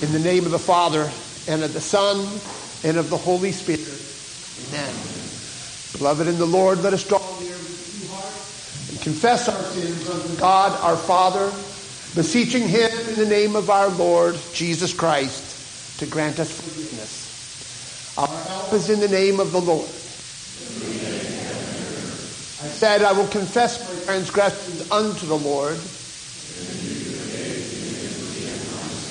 In the name of the Father, and of the Son, and of the Holy Spirit. Amen. Beloved in the Lord, let us draw near with true heart and confess our sins unto God our Father, beseeching him in the name of our Lord Jesus Christ to grant us forgiveness. Our help is in the name of the Lord. I said, I will confess my transgressions unto the Lord,